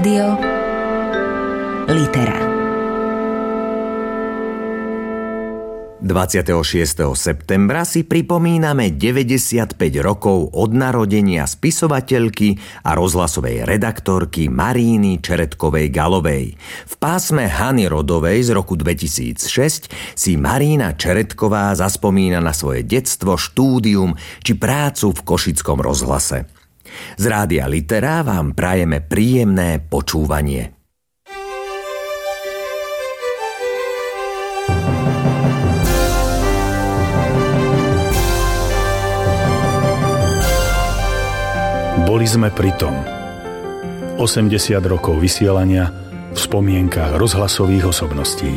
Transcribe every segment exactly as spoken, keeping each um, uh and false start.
Rádio Litera. dvadsiateho šiesteho septembra si pripomíname deväťdesiatpäť rokov od narodenia spisovateľky a rozhlasovej redaktorky Maríny Čeretkovej-Galovej. V pásme Hany Rodovej z roku dvetisícšesť si Marína Čeretková zaspomína na svoje detstvo, štúdium či prácu v košickom rozhlase. Z Rádia Litera vám prajeme príjemné počúvanie. Boli sme pri tom. osemdesiat rokov vysielania v spomienkach rozhlasových osobností.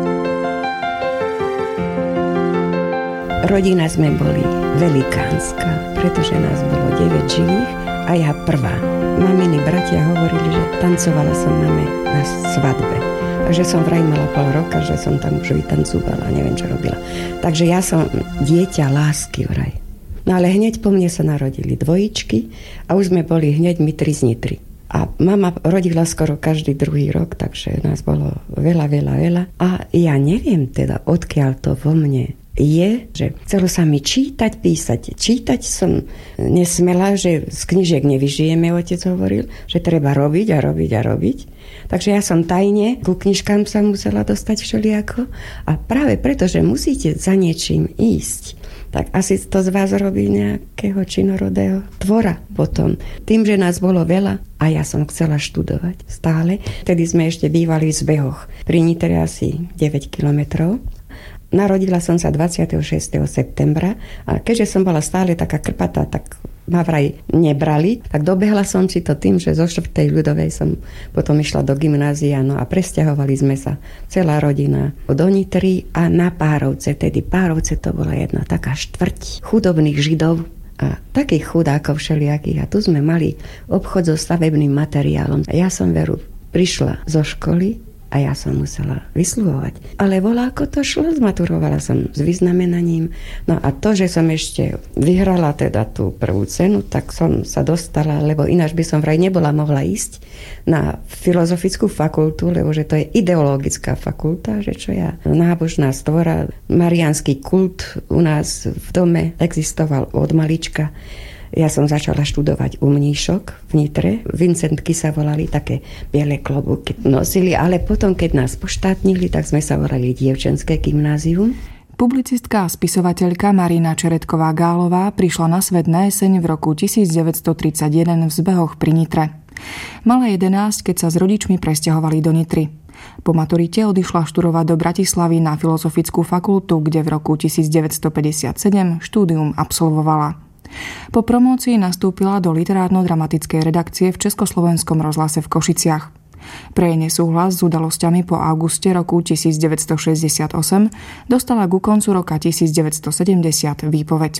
Rodina sme boli velikánska, pretože nás bolo deväť živých a ja prvá. Maminy bratia hovorili, že tancovala som mame na svadbe. Takže som vraj mala pol roka, že som tam už vytancovala, neviem, čo robila. Takže ja som dieťa lásky vraj. No ale hneď po mne sa narodili dvojičky a už sme boli hneď my tri z Nitry. A mama rodila skoro každý druhý rok, takže nás bolo veľa, veľa, veľa. A ja neviem teda, odkiaľ to vo mne je, že chcelo sa mi čítať, písať. Čítať som nesmela, že z knižiek nevyžijeme, otec hovoril, že treba robiť a robiť a robiť. Takže ja som tajne ku knižkám sa musela dostať všelijako. A práve preto, že musíte za niečím ísť, tak asi to z vás robí nejakého činorodého tvora potom. Tým, že nás bolo veľa a ja som chcela študovať stále. Vtedy sme ešte bývali v Zbehoch. Pri Nitre asi deväť kilometrov. Narodila som sa dvadsiateho šiesteho septembra a keďže som bola stále taká krpatá, tak ma vraj nebrali, tak dobehla som si to tým, že zo štvrtej ľudovej som potom išla do gymnázia, no a presťahovali sme sa celá rodina do Nitry a na Párovce, tedy Párovce to bola jedna taká štvrť chudobných Židov a takých chudákov všelijakých a tu sme mali obchod so stavebným materiálom a ja som veru prišla zo školy a ja som musela vysluhovať. Ale voľako to šlo, zmaturovala som s vyznamenaním. No a to, že som ešte vyhrala teda tú prvú cenu, tak som sa dostala, lebo ináč by som vraj nebola mohla ísť na filozofickú fakultu, lebo že to je ideologická fakulta, že čo ja, nábožná stvora, mariánsky kult u nás v dome existoval od malička. Ja som začala študovať u mníšok v Nitre. Vincentky sa volali, také biele klobúky nosili, ale potom, keď nás poštátnili, tak sme sa volali dievčenské gymnázium. Publicistka a spisovateľka Marína Čeretková-Gálová prišla na svet na jeseň v roku devätnásťtridsaťjeden v Zbehoch pri Nitre. Mala jedenásť, keď sa s rodičmi presťahovali do Nitry. Po maturite odišla študovať do Bratislavy na Filozofickú fakultu, kde v roku devätnásťpäťdesiatsedem štúdium absolvovala. Po promócii nastúpila do literárno-dramatickej redakcie v Československom rozhlase v Košiciach. Pre jej nesúhlas s udalosťami po auguste roku devätnásťšesťdesiatosem dostala ku koncu roka devätnásťsedemdesiat výpoveď.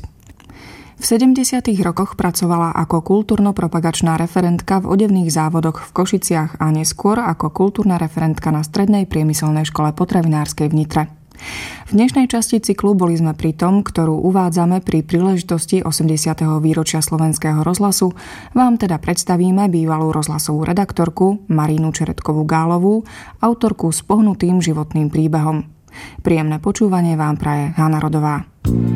V sedemdesiatych rokoch pracovala ako kultúrno-propagačná referentka v odevných závodoch v Košiciach a neskôr ako kultúrna referentka na Strednej priemyselnej škole potravinárskej v Nitre. V dnešnej časti cyklu Boli sme pri tom, ktorú uvádzame pri príležitosti osemdesiateho výročia Slovenského rozhlasu, vám teda predstavíme bývalú rozhlasovú redaktorku Marínu Čeretkovú-Gálovú, autorku s pohnutým životným príbehom. Príjemné počúvanie vám praje Hana Rodová.